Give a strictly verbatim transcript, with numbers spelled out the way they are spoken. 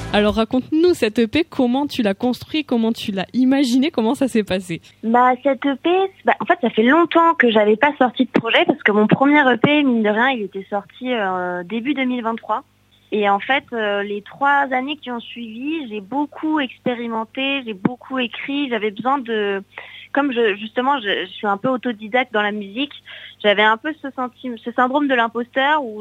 Alors raconte-nous cette E P, comment tu l'as construit, comment tu l'as imaginé, comment ça s'est passé? Bah cette E P, bah, en fait ça fait longtemps que j'avais pas sorti de projet parce que mon premier E P, mine de rien, il était sorti euh, début deux mille vingt-trois. Et en fait, euh, les trois années qui ont suivi, j'ai beaucoup expérimenté, j'ai beaucoup écrit, j'avais besoin de... Comme je, justement, je, je suis un peu autodidacte dans la musique, j'avais un peu ce, sentiment, ce syndrome de l'imposteur où